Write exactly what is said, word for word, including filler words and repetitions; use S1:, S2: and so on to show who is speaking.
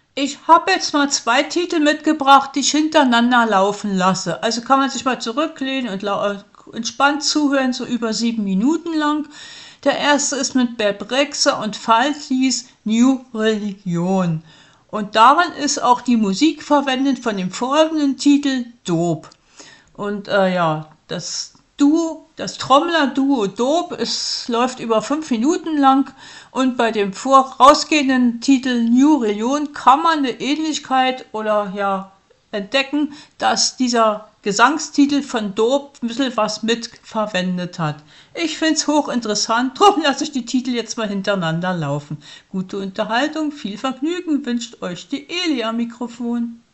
S1: Ich habe jetzt mal zwei Titel mitgebracht, die ich hintereinander laufen lasse. Also kann man sich mal zurücklehnen und lau- äh, entspannt zuhören, so über sieben Minuten lang. Der erste ist mit Beb Rexha und Faltis New Religion. Und darin ist auch die Musik verwendet von dem folgenden Titel Dope. Und äh, ja, das Duo, das Trommler-Duo Dope, es läuft über fünf Minuten lang und bei dem vorausgehenden Titel New Religion kann man eine Ähnlichkeit oder ja entdecken, dass dieser Gesangstitel von Dope ein bisschen was mit verwendet hat. Ich finde es hochinteressant, darum lasse ich die Titel jetzt mal hintereinander laufen. Gute Unterhaltung, viel Vergnügen wünscht euch die Eli am Mikrofon.